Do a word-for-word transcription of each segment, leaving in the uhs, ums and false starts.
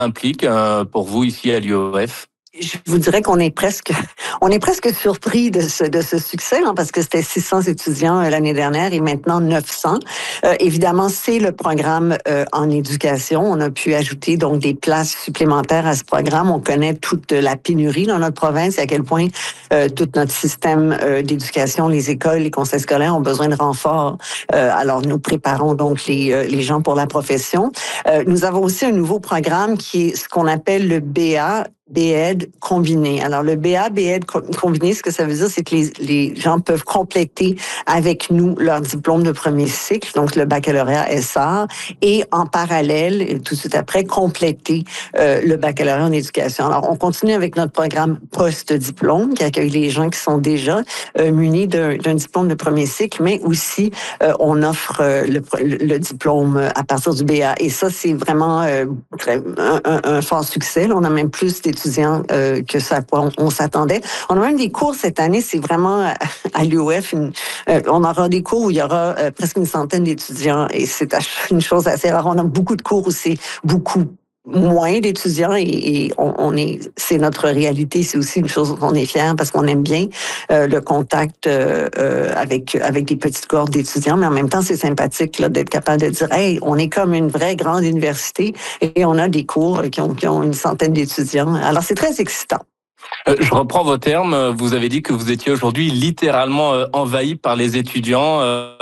implique euh, pour vous ici à l'U O F? Je vous dirais qu'on est presque, on est presque surpris de ce de ce succès, hein, parce que c'était six cents étudiants euh, l'année dernière et maintenant neuf cents. Euh, évidemment, c'est le programme euh, en éducation. On a pu ajouter donc des places supplémentaires à ce programme. On connaît toute la pénurie dans notre province et à quel point euh, tout notre système euh, d'éducation, les écoles, les conseils scolaires ont besoin de renforts. Euh, alors, nous préparons donc les euh, les gens pour la profession. Euh, nous avons aussi un nouveau programme qui est ce qu'on appelle le B A. B-Ed combiné. Alors, le B A, B-Ed combiné, ce que ça veut dire, c'est que les, les gens peuvent compléter avec nous leur diplôme de premier cycle, donc le baccalauréat S R, et en parallèle, tout de suite après, compléter euh, le baccalauréat en éducation. Alors, on continue avec notre programme post-diplôme, qui accueille les gens qui sont déjà euh, munis d'un, d'un diplôme de premier cycle, mais aussi, euh, on offre euh, le, le diplôme à partir du B A. Et ça, c'est vraiment euh, très, un, un, un fort succès. Là, on a même plus d'étudiants euh, que ça on, on s'attendait. On a même des cours cette année, c'est vraiment à, à l'U O F, une, euh, on aura des cours où il y aura euh, presque une centaine d'étudiants et c'est une chose assez rare. On a beaucoup de cours où c'est beaucoup moins d'étudiants et, et on, on est, c'est notre réalité. C'est aussi une chose dont on est fiers parce qu'on aime bien euh, le contact euh, euh, avec avec des petites cohortes d'étudiants, mais en même temps c'est sympathique là d'être capable de dire, hey, on est comme une vraie grande université et on a des cours qui ont, qui ont une centaine d'étudiants. Alors c'est très excitant. Euh, je reprends vos termes. Vous avez dit que vous étiez aujourd'hui littéralement euh, envahi par les étudiants. Euh...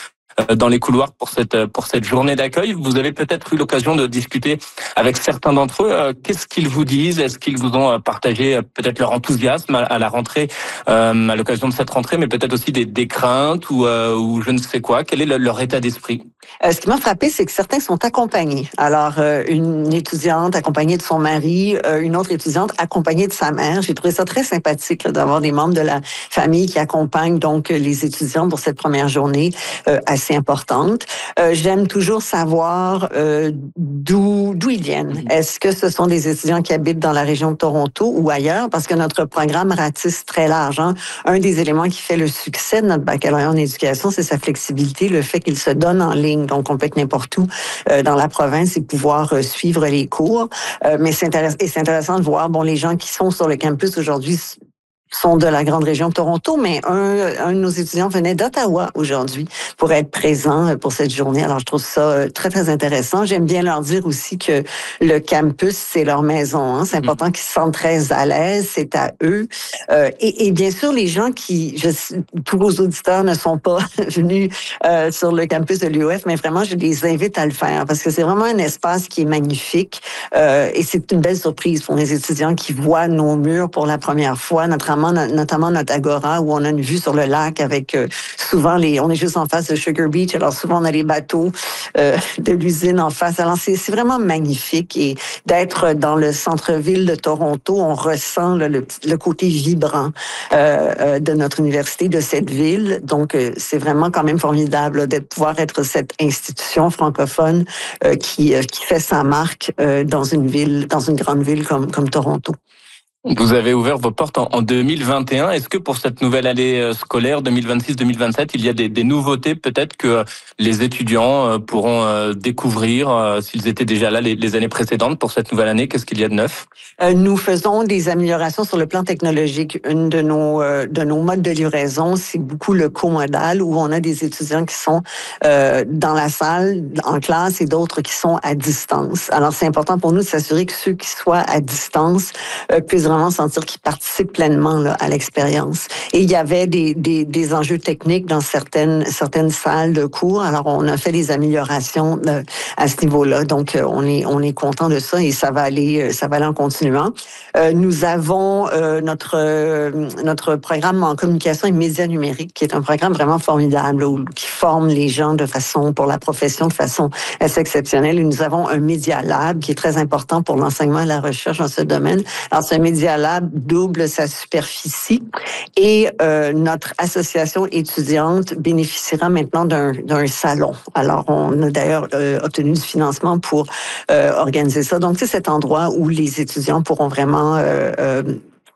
dans les couloirs pour cette pour cette journée d'accueil. Vous avez peut-être eu l'occasion de discuter avec certains d'entre eux. Qu'est-ce qu'ils vous disent? Est-ce qu'ils vous ont partagé peut-être leur enthousiasme à la rentrée, euh, à l'occasion de cette rentrée, mais peut-être aussi des, des craintes ou, euh, ou je ne sais quoi? Quel est le, leur état d'esprit? Euh, ce qui m'a frappé, c'est que certains sont accompagnés. Alors, euh, une étudiante accompagnée de son mari, euh, une autre étudiante accompagnée de sa mère. J'ai trouvé ça très sympathique là, d'avoir des membres de la famille qui accompagnent donc les étudiants pour cette première journée euh, assez importante. Euh, j'aime toujours savoir euh, d'où d'où ils viennent. Est-ce que ce sont des étudiants qui habitent dans la région de Toronto ou ailleurs? Parce que notre programme ratisse très large. Hein? Un des éléments qui fait le succès de notre baccalauréat en éducation, c'est sa flexibilité, le fait qu'il se donne en ligne. Donc, on peut être n'importe où euh, dans la province et pouvoir euh, suivre les cours. Euh, mais c'est intéressant, et c'est intéressant de voir, bon, les gens qui sont sur le campus aujourd'hui sont de la grande région de Toronto, mais un, un de nos étudiants venait d'Ottawa aujourd'hui pour être présent pour cette journée. Alors, je trouve ça très, très intéressant. J'aime bien leur dire aussi que le campus, c'est leur maison. Hein. C'est important qu'ils se sentent très à l'aise. C'est à eux. Euh, et, et bien sûr, les gens qui... Je, tous vos auditeurs ne sont pas venus euh, sur le campus de l'U O F, mais vraiment, je les invite à le faire parce que c'est vraiment un espace qui est magnifique euh, et c'est une belle surprise pour les étudiants qui voient nos murs pour la première fois, notre notamment notre agora où on a une vue sur le lac avec euh, souvent les, on est juste en face de Sugar Beach, alors souvent on a les bateaux euh, de l'usine en face. Alors c'est, c'est vraiment magnifique et d'être dans le centre-ville de Toronto, on ressent là, le, le côté vibrant euh, euh, de notre université, de cette ville. Donc euh, c'est vraiment quand même formidable là, de pouvoir être cette institution francophone euh, qui, euh, qui fait sa marque euh, dans une ville, dans une grande ville comme, comme Toronto. Vous avez ouvert vos portes en deux mille vingt et un. Est-ce que pour cette nouvelle année scolaire deux mille vingt-six deux mille vingt-sept, il y a des, des nouveautés peut-être que les étudiants pourront découvrir s'ils étaient déjà là les, les années précédentes pour cette nouvelle année? Qu'est-ce qu'il y a de neuf? Nous faisons des améliorations sur le plan technologique. Une de nos de nos modes de livraison, c'est beaucoup le comodal où on a des étudiants qui sont euh, dans la salle, en classe et d'autres qui sont à distance. Alors c'est important pour nous de s'assurer que ceux qui soient à distance euh, puissent vraiment sentir qu'ils participent pleinement là, à l'expérience. Et il y avait des, des, des enjeux techniques dans certaines, certaines salles de cours. Alors, on a fait des améliorations euh, à ce niveau-là. Donc, euh, on est, on est content de ça et ça va aller, ça va aller en continuant. Euh, nous avons euh, notre, euh, notre programme en communication et médias numériques, qui est un programme vraiment formidable, où, qui forme les gens de façon, pour la profession, de façon assez exceptionnelle. Et nous avons un Media Lab qui est très important pour l'enseignement et la recherche dans ce domaine. Alors, ce Media Lab double sa superficie et euh, notre association étudiante bénéficiera maintenant d'un, d'un salon. Alors, on a d'ailleurs euh, obtenu du financement pour euh, organiser ça. Donc, c'est cet endroit où les étudiants pourront vraiment euh, euh,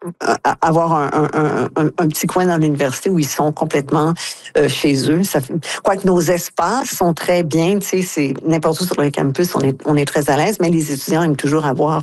avoir un, un, un, un petit coin dans l'université où ils sont complètement euh, chez eux. Ça fait, quoique nos espaces sont très bien, tu sais, c'est n'importe où sur le campus, on est, on est très à l'aise, mais les étudiants aiment toujours avoir